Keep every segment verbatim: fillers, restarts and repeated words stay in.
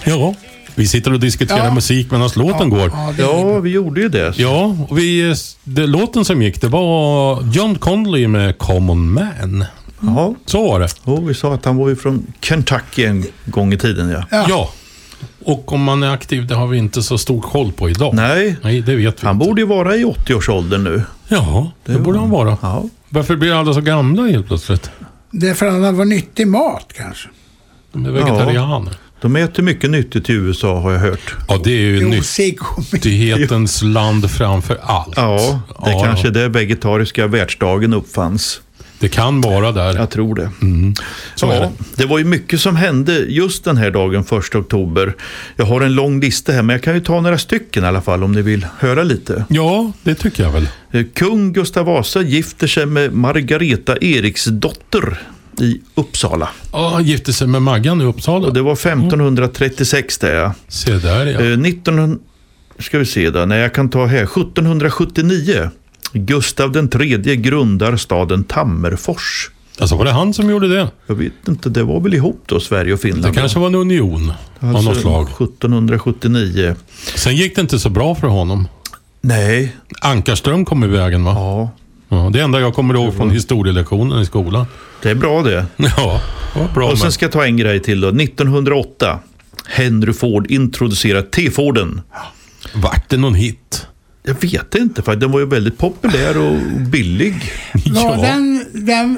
Ja, vi sitter och diskuterar Ja. musik medan låten Ja, går. ja, det är Ja, vi gjorde ju det. Ja, och vi, det, låten som gick, det var John Connolly med Common Man. Ja, Så var det. och vi sa att han var ju från Kentucky en gång i tiden, ja. Ja. Ja. Och om man är aktiv, det har vi inte så stor koll på idag. Nej, Nej, det vet vi han inte. borde ju vara i åttio-årsåldern nu. Ja, det, Det borde var- han vara. Ja. Varför blir alla så gamla helt plötsligt? Det är för att han var nyttig mat kanske. De är vegetarianer. De äter mycket nyttigt i U S A, har jag hört. Ja, det är ju Jo, nytt. sig god. Nyttighetens land framför allt. Ja, det är Ja, kanske ja. där vegetariska världsdagen uppfanns. Det kan vara där. Jag tror det. Mm. Så är Ja, det. det var ju mycket som hände just den här dagen, första oktober. Jag har en lång lista här, men jag kan ju ta några stycken i alla fall om ni vill höra lite. Ja, det tycker jag väl. Eh, Kung Gustav Vasa gifter sig med Margareta Eriksdotter i Uppsala. Ja, han gifte sig med Maggan i Uppsala. Och det var femtonhundratrettiosex det, ja. Se där, ja. Eh, nittonhundra ska vi se då. Nej, jag kan ta här. sjuttonhundrasjuttionio. Gustav den tredje grundar staden Tammerfors. Alltså var det han som gjorde det? Jag vet inte, det var väl ihop då, Sverige och Finland. Det kanske var en union av något Alltså, slag. sjuttonhundrasjuttionio. Sen gick det inte så bra för honom. Nej, Ankarström kom i vägen, va? ja, Ja, det enda jag kommer ihåg från historielektionen i skolan. det är bra det. Ja, det var bra. Och sen Men... ska jag ta en grej till då. nittonhundraåtta. Henry Ford introducerar T-Forden. Vart det någon hit? Jag vet inte, för den var ju väldigt populär och billig. Var den, den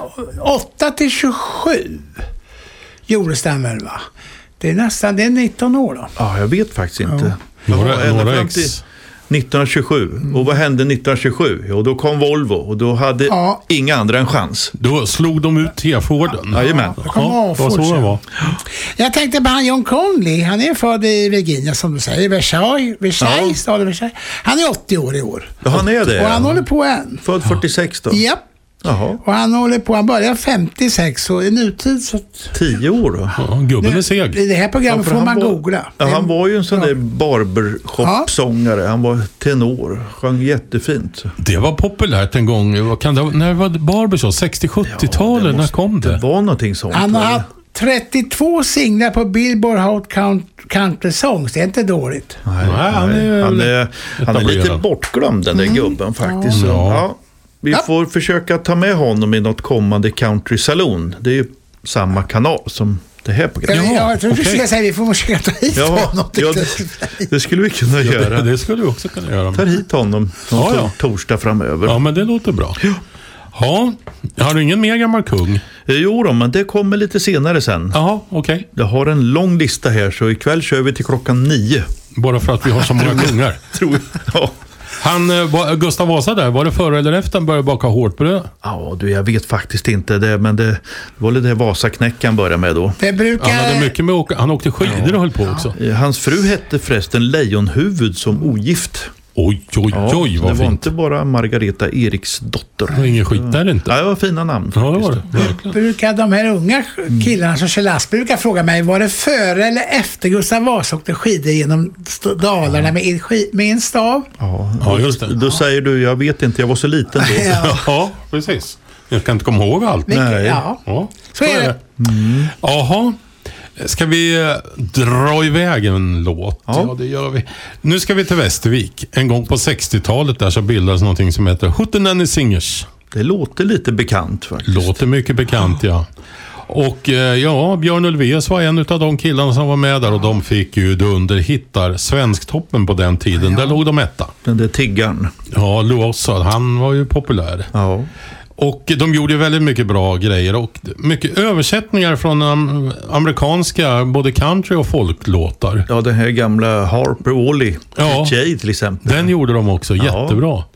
åtta till tjugosju gjordes den väl, va? Det är nästan, det är nitton år då. Ja, jag vet faktiskt inte. Några, Ja, ända några fram ex. till nittonhundratjugosju. Och vad hände nittonhundratjugosju? Jo, då kom Volvo och då hade Ja. inga andra en chans. Då slog de ut T-Forden. Jajamän. kom Ja, det var så det Ford var. Jag tänkte på han John Conley. Han är född i Virginia, som du säger. Versailles, Versailles, Ja. staden Versailles. Han är åttio år i år. Ja, han är det. Och han håller på än. Född fyrtiosex då? Japp. Jaha. Och han håller på, han börjar femtiosex och i nutid så... Tio år då? Ja, gubben är seg. I det här programmet Ja, för får han man var- googla. Ja, han var ju en sån Ja. där barbershop-sångare. Han var tenor. Sjöng jättefint. Det var populärt en gång. Vad kan det, när var det Barbershop? sextio-sjuttiotalet? Ja, det när måste- kom Det det? var någonting sånt. Han har va? haft trettiotvå singlar på Billboard Hot Count- Country Songs. Det är inte dåligt. Nej, Nej, han är- han är, han är lite etablerad. bortglömd, den där gubben faktiskt. Så, Ja. ja. Vi Ja. får försöka ta med honom i något kommande Country Saloon. Det är ju samma kanal som det här programmet. Ja, jag tror du okej. skulle säga vi får försöka ta hit Ja, honom. ja, det, det skulle vi kunna Ja, göra. det, det skulle du också kunna göra. Tar hit honom någon Ja, ja. tor- torsdag framöver. Ja, men det låter bra. Ja, har du ingen mer gammal kung? Eh, Jo då, men det kommer lite senare sen. Jaha, okej. Jag har en lång lista här, så ikväll kör vi till klockan nio. Bara för att vi har så många kungar. Tror jag. Ja. Han, eh, var, Gustav Vasa där, var det före eller efter han började baka hårdbröd? Ja, du, jag vet faktiskt inte det, men det var väl det Vasaknäckan började med då. Det brukar... Han hade mycket med att åka, han åkte skidor och höll på också. Eh, Hans fru hette förresten Lejonhuvud som ogift. Oj, oj, Ja, oj, så vad det var fint. inte bara Margareta Eriksdotter. Det var ingen skit där inte. Ja, det var fina namn Ja, det faktiskt. var det. Verkligen. brukar de här unga killarna som kör lastbil brukar fråga mig, var det före eller efter Gustav Vasa åkte skidor genom st- Dalarna med en, sk- med en stav? Ja, Ja, just det. Då säger du, jag vet inte, jag var så liten då. Ja, Ja, precis. Jag kan inte komma ihåg allt. vilket, Nej. ja. Ja, Så är det. Jaha. Ska vi eh, dra iväg en låt? Ja. Ja, det gör vi. Nu ska vi till Västervik. En gång på sextiotalet där så bildades någonting som heter Hootenanny Singers. Det låter lite bekant faktiskt. Låter mycket bekant, ja. Och eh, ja, Björn Ulvaeus var en av de killarna som var med där och de fick ju dunderhittar. Svensktoppen på den tiden, där låg de etta. Den där tiggaren. Ja, Luossa, han var ju populär. Ja. Och de gjorde ju väldigt mycket bra grejer och mycket översättningar från um, amerikanska både country och folklåtar. Ja, den här gamla Harper Wally. Ja. Jay till exempel. Den gjorde de också Ja. jättebra.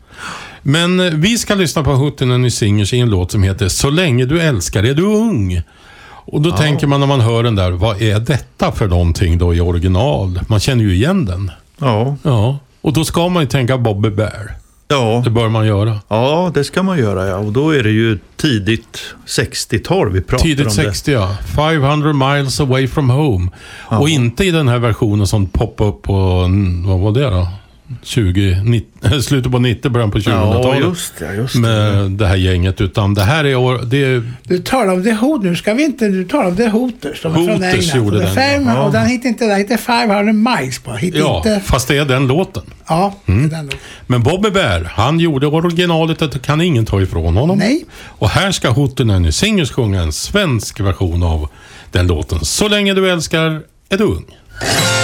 Men eh, vi ska lyssna på Hootenanny Singers i en låt som heter Så länge du älskar är du ung. Och då tänker man när man hör den där, vad är detta för någonting då i original? Man känner ju igen den. Ja. Ja. Och då ska man ju tänka Bobby Bear. Ja. Det bör man göra. Ja, det ska man göra, ja. Och då är det ju tidigt sextiotal vi pratar Tidigt om sextio, ja. femhundra miles away from home. Och inte i den här versionen som poppade upp på, vad var det då? tjugo, nittio, slutet på nittio, början på tjugohundratalet. Ja, just det, just det. Med det här gänget, utan det här är år, det är, Du talar om The Hoot nu, ska vi inte, du talar om The Hooters. De är från Hooters England. gjorde Och den, Fem, ja. och den hittar inte, den hittar Five Hundred Miles på. Hittar ja, inte, fast det är den låten. ja, mm. den då. Men Bobby Bear, han gjorde originalet, det kan ingen ta ifrån honom. Nej. Och här ska Hootenanny Singers sjunga en svensk version av den låten. Så länge du älskar är du ung.